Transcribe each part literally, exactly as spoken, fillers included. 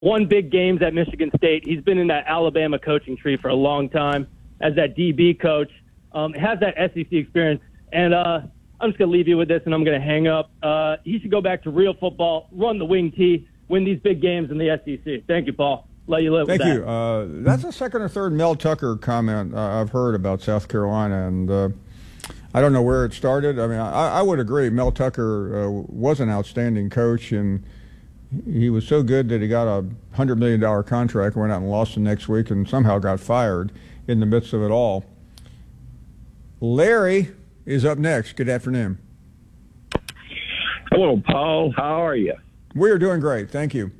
won big games at Michigan State. He's been in that Alabama coaching tree for a long time as that D B coach. Um, has that S E C experience. And uh, I'm just going to leave you with this, and I'm going to hang up. Uh, he should go back to real football, run the wing T, win these big games in the S E C. Thank you, Paul. Let you live Thank with that. you. Uh, that's a second or third Mel Tucker comment uh, I've heard about South Carolina, and uh, I don't know where it started. I mean, I, I would agree. Mel Tucker uh, was an outstanding coach, and he was so good that he got a one hundred million dollars contract, went out and lost the next week, and somehow got fired in the midst of it all. Larry is up next. Good afternoon. Hello, Paul. How are you? We are doing great. Thank you.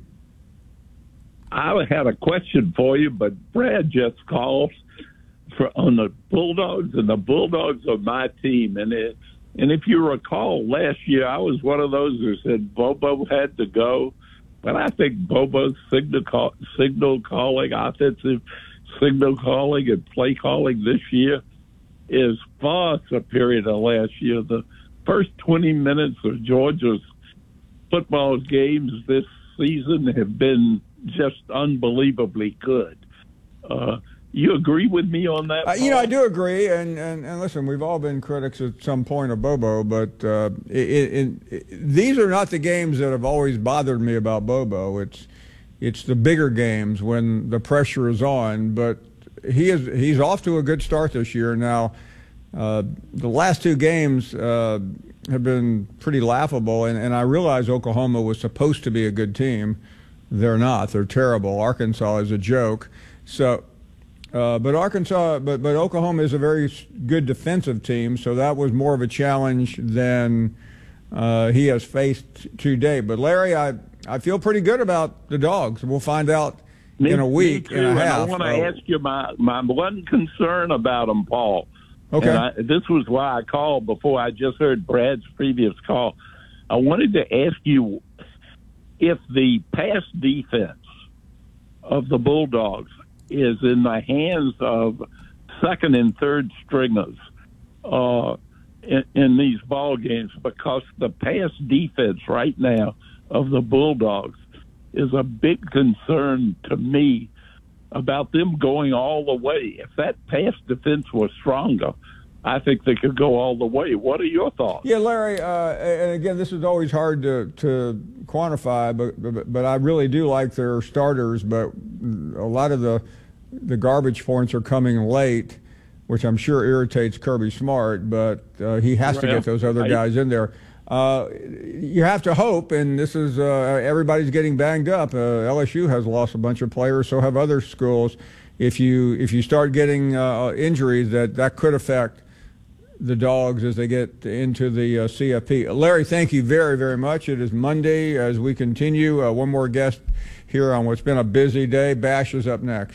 I had a question for you, but Brad just called for on the Bulldogs, and the Bulldogs are my team. And it, and if you recall, last year I was one of those who said Bobo had to go, but I think Bobo's signal call, signal calling, offensive signal calling, and play calling this year is far superior to last year. The first twenty minutes of Georgia's football games this season have been just unbelievably good. Uh, you agree with me on that? Uh, you know, I do agree. And, and, and listen, we've all been critics at some point of Bobo, but uh, it, it, it, these are not the games that have always bothered me about Bobo. It's it's the bigger games when the pressure is on. But he is he's off to a good start this year. Now, uh, the last two games uh, have been pretty laughable, and, and I realize Oklahoma was supposed to be a good team. They're not. They're terrible. Arkansas is a joke. So, uh, but Arkansas, but but Oklahoma is a very good defensive team. So that was more of a challenge than uh, he has faced today. But Larry, I I feel pretty good about the Dogs. We'll find out me, in a week me too, and a half. I want to uh, ask you my my one concern about them, Paul. Okay. And I, this was why I called before I just heard Brad's previous call. I wanted to ask you if the pass defense of the Bulldogs is in the hands of second and third stringers uh, in, in these ball games, because the pass defense right now of the Bulldogs is a big concern to me about them going all the way. If that pass defense was stronger, I think they could go all the way. What are your thoughts? Yeah, Larry, uh, and again, this is always hard to, to quantify, but, but but I really do like their starters, but a lot of the the garbage points are coming late, which I'm sure irritates Kirby Smart, but uh, he has to get those other guys in there. Uh, you have to hope, and this is uh, everybody's getting banged up. Uh, L S U has lost a bunch of players, so have other schools. If you if you start getting uh, injuries, that, that could affect the Dogs as they get into the uh, C F P. Larry, thank you very, very much. It is Monday as we continue. Uh, one more guest here on what's been a busy day. Bash is up next.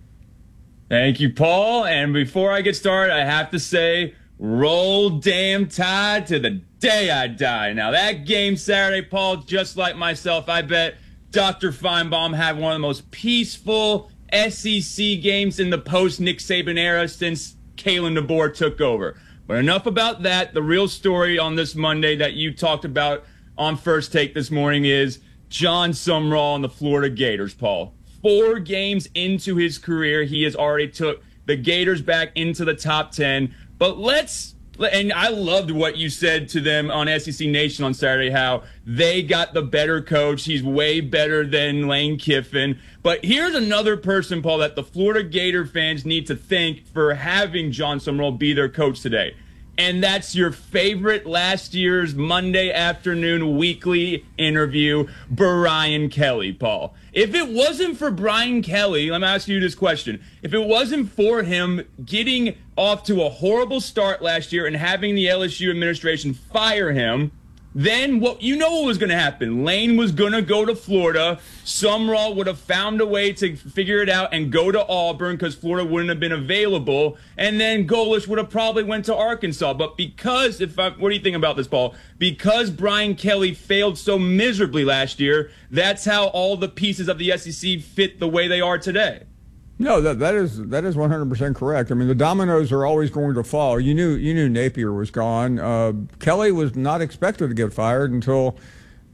Thank you, Paul. And before I get started, I have to say, roll damn Tide to the day I die. Now, that game Saturday, Paul, just like myself, I bet Doctor Feinbaum had one of the most peaceful S E C games in the post-Nick Saban era since Kalen DeBoer took over. But enough about that. The real story on this Monday that you talked about on First Take this morning is Jon Sumrall and the Florida Gators, Paul. Four games into his career, he has already took the Gators back into the top ten. But let's, and I loved what you said to them on S E C Nation on Saturday, how they got the better coach. He's way better than Lane Kiffin. But here's another person, Paul, that the Florida Gator fans need to thank for having Jon Sumrall be their coach today. And that's your favorite last year's Monday afternoon weekly interview, Brian Kelly, Paul. If it wasn't for Brian Kelly, let me ask you this question. If it wasn't for him getting off to a horrible start last year and having the L S U administration fire him, then what you know what was going to happen. Lane was going to go to Florida. Sumrall would have found a way to figure it out and go to Auburn because Florida wouldn't have been available. And then Golesh would have probably went to Arkansas. But because, if I, what do you think about this, Paul? Because Brian Kelly failed so miserably last year, that's how all the pieces of the S E C fit the way they are today. No, that that is that is one hundred percent correct. I mean, the dominoes are always going to fall. You knew you knew Napier was gone. Uh, Kelly was not expected to get fired until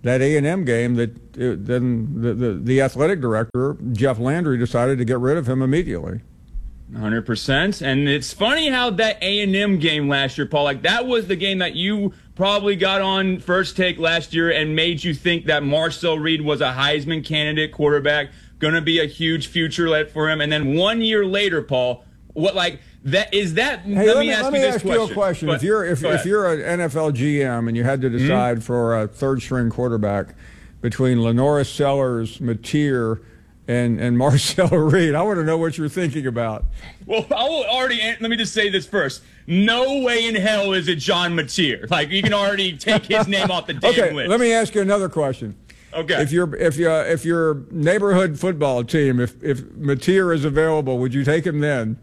that A and M game that uh, then the, the, the athletic director, Jeff Landry, decided to get rid of him immediately. one hundred percent. And it's funny how that A and M game last year, Paul, like that was the game that you probably got on First Take last year and made you think that Marcel Reed was a Heisman candidate quarterback, going to be a huge future let for him. And then one year later, Paul, what like that is that? Hey, let, let me me ask let you me this ask question. you a question. But, if you're if, if you're an N F L G M and you had to decide mm-hmm. for a third string quarterback between Lenoris Sellers, Mateer, and and Marcel Reed, I want to know what you're thinking about. Well, I will already let me just say this first. No way in hell is it John Mateer. Like you can already take his name off the damn okay, list. Let me ask you another question. Okay. If your if your if your neighborhood football team, if if Mateer is available, would you take him then?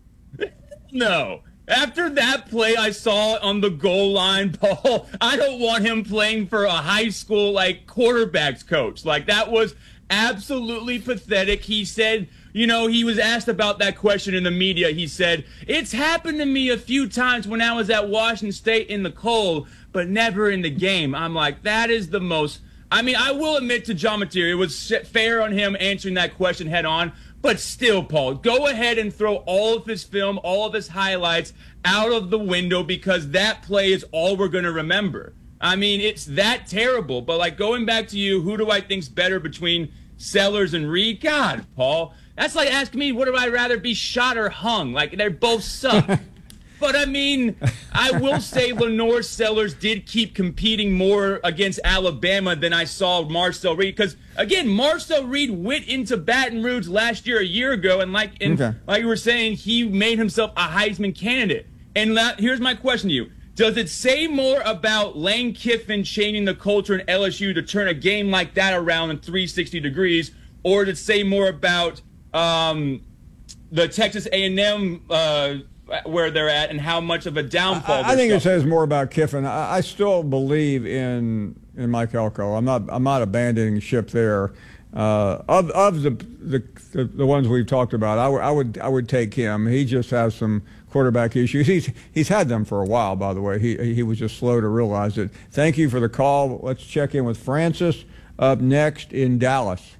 No. After that play I saw on the goal line, Paul, I don't want him playing for a high school like quarterbacks coach. Like that was absolutely pathetic. He said, you know, he was asked about that question in the media. He said, it's happened to me a few times when I was at Washington State in the cold, but never in the game. I'm like, that is the most, I mean, I will admit to John Mateer, it was fair on him answering that question head on, but still, Paul, go ahead and throw all of his film, all of his highlights out of the window because that play is all we're going to remember. I mean, it's that terrible. But, like, going back to you, who do I think's better between Sellers and Reed? God, Paul, that's like asking me, what do I rather be shot or hung? Like, they both suck. But, I mean, I will say Lenoir Sellers did keep competing more against Alabama than I saw Marcel Reed. Because, again, Marcel Reed went into Baton Rouge last year, a year ago, and like and okay. like you were saying, he made himself a Heisman candidate. And that, here's my question to you. Does it say more about Lane Kiffin changing the culture in L S U to turn a game like that around in three hundred sixty degrees, or does it say more about um, the Texas A and M uh, where they're at and how much of a downfall? I, I think suffering? It says more about Kiffin. I, I still believe in in Mike Elko. I'm not I'm not abandoning ship there. Uh, of of the, the the the ones we've talked about, I, w- I would I would take him. He just has some quarterback issues. He's he's had them for a while, by the way. He he was just slow to realize it. Thank you for the call. Let's check in with Francis up next in Dallas.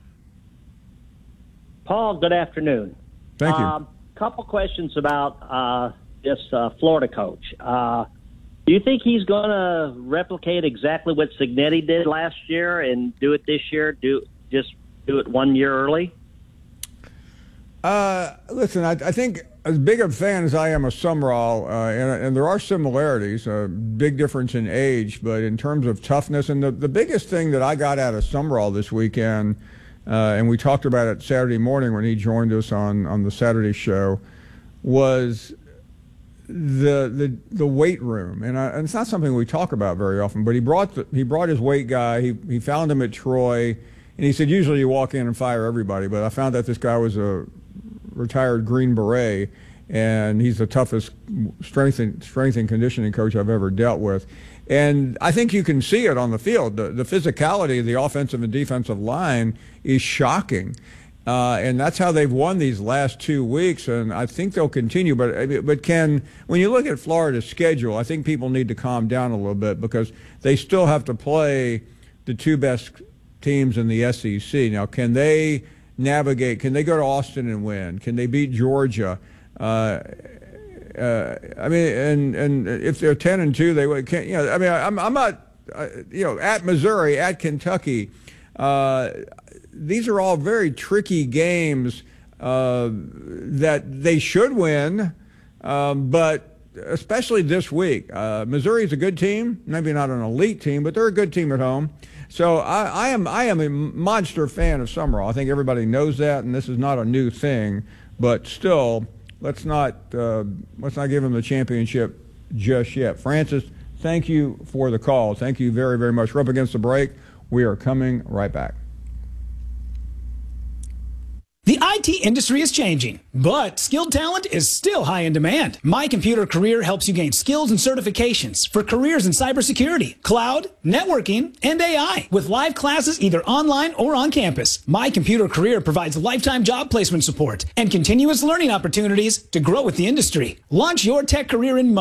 Paul, good afternoon. Thank you. Um, couple questions about uh, this uh, Florida coach. Uh, do you think he's going to replicate exactly what Cignetti did last year and do it this year? Do just do it one year early? Uh, listen, I, I think as big a fan as I am of Sumrall, uh, and, and there are similarities, a big difference in age, but in terms of toughness, and the, the biggest thing that I got out of Sumrall this weekend, uh, and we talked about it Saturday morning when he joined us on, on the Saturday show, was the the the weight room, and, I, and it's not something we talk about very often. But he brought the, he brought his weight guy. He he found him at Troy, and he said usually you walk in and fire everybody, but I found out this guy was a retired Green Beret, and he's the toughest strength and strength and conditioning coach I've ever dealt with. And I think you can see it on the field. The, the physicality of the offensive and defensive line is shocking. Uh, and that's how they've won these last two weeks, and I think they'll continue. But but Ken, when you look at Florida's schedule, I think people need to calm down a little bit because they still have to play the two best teams in the S E C. Now, can they navigate? Can they go to Austin and win? Can they beat Georgia? Uh, uh, I mean, and and if they're ten and two, they can't. You know, I mean, I'm I'm not. Uh, you know, at Missouri, at Kentucky. Uh, These are all very tricky games uh, that they should win, um, but especially this week. Uh, Missouri's a good team, maybe not an elite team, but they're a good team at home. So I, I am I am a monster fan of Summerall. I think everybody knows that, and this is not a new thing. But still, let's not uh, let's not give him the championship just yet. Francis, thank you for the call. Thank you very, very much. We're up against the break. We are coming right back. The I T industry is changing, but skilled talent is still high in demand. My Computer Career helps you gain skills and certifications for careers in cybersecurity, cloud, networking, and A I with live classes either online or on campus. My Computer Career provides lifetime job placement support and continuous learning opportunities to grow with the industry. Launch your tech career in months.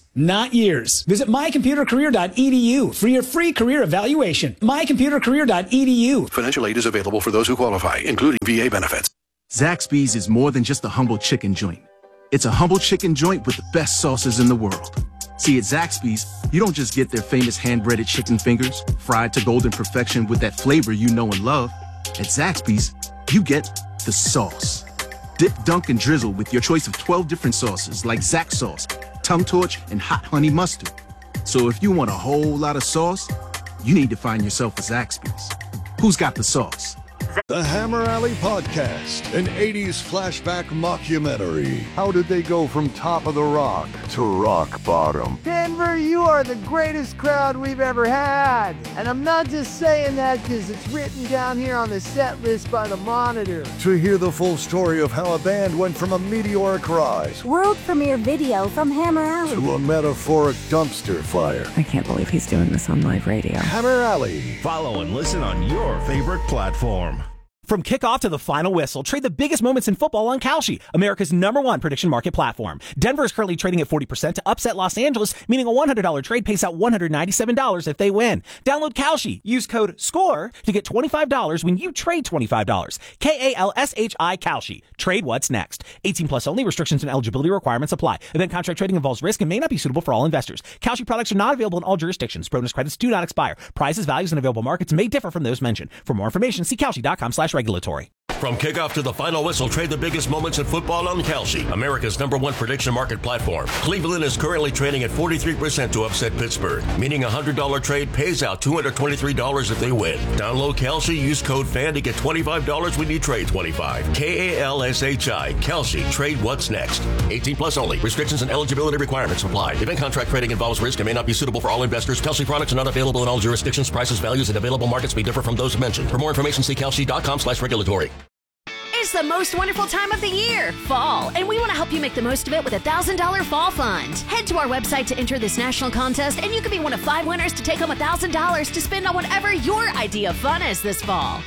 not years. Visit my computer career dot e d u for your free career evaluation. my computer career dot e d u. Financial aid is available for those who qualify, including V A benefits. Zaxby's is more than just a humble chicken joint. It's a humble chicken joint with the best sauces in the world. See, at Zaxby's, you don't just get their famous hand-breaded chicken fingers, fried to golden perfection with that flavor you know and love. At Zaxby's, you get the sauce. Dip, dunk, and drizzle with your choice of twelve different sauces like Zax sauce, Tongue Torch, and Hot Honey Mustard. So if you want a whole lot of sauce, you need to find yourself a Zaxby's. Who's got the sauce? The Hammer Alley Podcast, an eighties flashback mockumentary. How did they go from top of the rock to rock bottom? Denver, you are the greatest crowd we've ever had. And I'm not just saying that because it's written down here on the set list by the Monitor. To hear the full story of how a band went from a meteoric rise, world premiere video from Hammer Alley, to a metaphoric dumpster fire. I can't believe he's doing this on live radio. Hammer Alley. Follow and listen on your favorite platform. From kickoff to the final whistle, trade the biggest moments in football on Kalshi, America's number one prediction market platform. Denver is currently trading at forty percent to upset Los Angeles, meaning a one hundred dollars trade pays out one hundred ninety-seven dollars if they win. Download Kalshi. Use code SCORE to get twenty-five dollars when you trade twenty-five dollars. K A L S H I Kalshi. Trade what's next. eighteen plus only. Restrictions and eligibility requirements apply. Event contract trading involves risk and may not be suitable for all investors. Kalshi products are not available in all jurisdictions. Bonus credits do not expire. Prices, values, and available markets may differ from those mentioned. For more information, see Kalshi.com slash regulatory. From kickoff to the final whistle, trade the biggest moments in football on Kalshi, America's number one prediction market platform. Cleveland is currently trading at forty-three percent to upset Pittsburgh, meaning a one hundred dollars trade pays out two hundred twenty-three dollars if they win. Download Kalshi, use code FAN to get twenty-five dollars when you trade twenty-five dollars. K A L S H I, Kalshi. Trade what's next. eighteen plus only. Restrictions and eligibility requirements apply. Event contract trading involves risk and may not be suitable for all investors. Kalshi products are not available in all jurisdictions. Prices, values, and available markets may differ from those mentioned. For more information, see Kalshi.com slash regulatory. It's the most wonderful time of the year, fall, and we want to help you make the most of it with a one thousand dollars Fall Fund. Head to our website to enter this national contest, and you could be one of five winners to take home one thousand dollars to spend on whatever your idea of fun is this fall.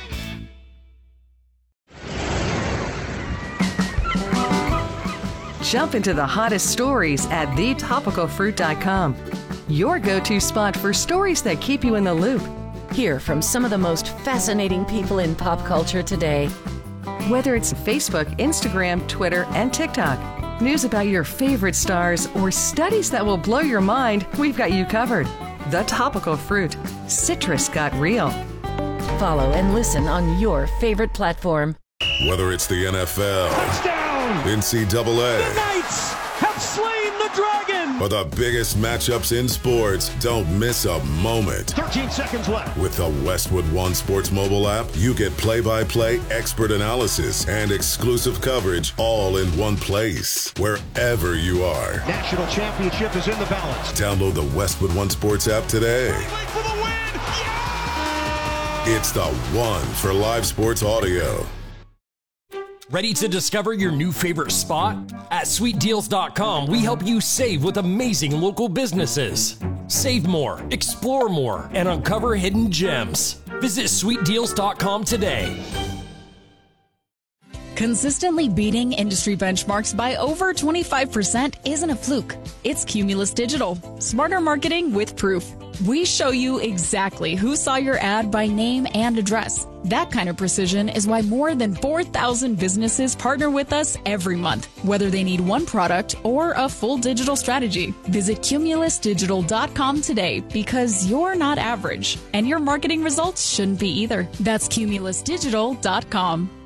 Jump into the hottest stories at the topical fruit dot com. Your go-to spot for stories that keep you in the loop. Hear from some of the most fascinating people in pop culture today. Whether it's Facebook, Instagram, Twitter, and TikTok, news about your favorite stars, or studies that will blow your mind, we've got you covered. The Topical Fruit. Citrus got real. Follow and listen on your favorite platform. Whether it's the N F L, touchdown, N C double A, the Knights have slain the dragon, or the biggest matchups in sports, don't miss a moment. thirteen seconds left. With the Westwood One Sports mobile app, you get play-by-play expert analysis and exclusive coverage all in one place, wherever you are. National championship is in the balance. Download the Westwood One Sports app today. For the win. Yeah! It's the one for live sports audio. Ready to discover your new favorite spot? At sweet deals dot com, we help you save with amazing local businesses. Save more, explore more, and uncover hidden gems. Visit sweet deals dot com today. Consistently beating industry benchmarks by over twenty-five percent isn't a fluke. It's Cumulus Digital. Smarter marketing with proof. We show you exactly who saw your ad by name and address. That kind of precision is why more than four thousand businesses partner with us every month, whether they need one product or a full digital strategy. Visit Cumulus Digital dot com today because you're not average, and your marketing results shouldn't be either. That's Cumulus Digital dot com.